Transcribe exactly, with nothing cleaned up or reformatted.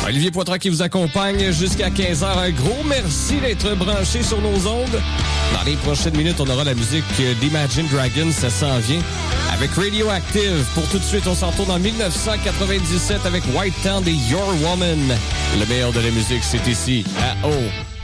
Olivier Poitras qui vous accompagne jusqu'à quinze heures. Un gros merci d'être branché sur nos ondes. Dans les prochaines minutes, on aura la musique d'Imagine Dragons. Ça s'en vient avec Radioactive. Pour tout de suite, on s'en retourne en dix-neuf cent quatre-vingt-dix-sept avec White Town et Your Woman. Le meilleur de la musique, c'est ici à O.